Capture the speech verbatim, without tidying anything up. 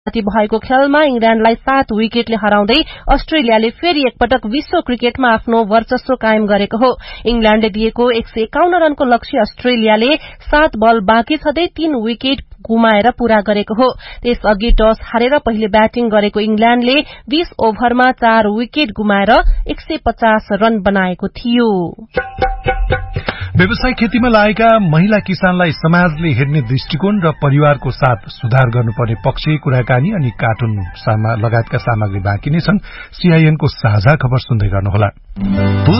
भएको खेलमा इंग्ल्याण्डलाई सात विकेटले हराउँदै अस्ट्रेलियाले फेरि एकपटक विश्व क्रिकेटमा आफ्नो वर्चस्व कायम गरेको हो। इंग्ल्याण्डले दिएको एक सय एकाउन्न रनको लक्ष्य अस्ट्रेलियाले सात बल बाँकी छँदै तीन विकेट गुमाएर पूरा गरेको हो। त्यसअघि टस हारेर पहिले ब्याटिङ गरेको इंग्ल्याण्डले बीस ओभरमा चार विकेट गुमाएर एक सय पचास रन बनाएको थियो। व्यवसाय खेतीमा लागेका महिला किसानलाई समाजले हेर्ने दृष्टिकोण र परिवारको साथ सुधार गर्नुपर्ने पक्ष, कुराकानी अनि कार्टुन लगायतका सामग्री बाँकी नै छन्। सीआईएनको साझा खबर सुन्दै गर्नुहोला।